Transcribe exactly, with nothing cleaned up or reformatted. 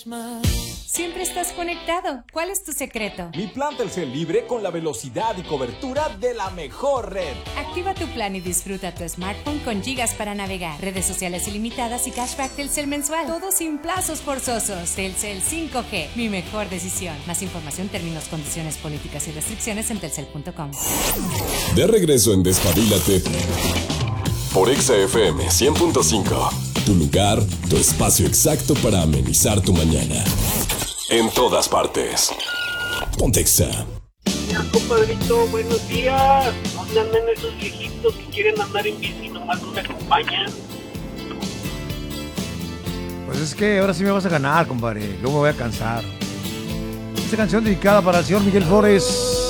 Siempre estás conectado. ¿Cuál es tu secreto? Mi plan Telcel libre con la velocidad y cobertura de la mejor red. Activa tu plan y disfruta tu smartphone con gigas para navegar, redes sociales ilimitadas y cashback Telcel mensual. Todo sin plazos forzosos. Telcel cinco G, mi mejor decisión. Más información, términos, condiciones, políticas y restricciones en telcel punto com. De regreso en Despabilate por Exa F M cien punto cinco. Tu lugar, tu espacio exacto para amenizar tu mañana. En todas partes. Ponte Exa. Mira, compadrito, buenos días. ¿Dónde andan esos viejitos que quieren andar en bici y nomás no me acompañan? Pues es que ahora sí me vas a ganar, compadre. Luego me voy a cansar. Esta canción dedicada para el señor Miguel Flores.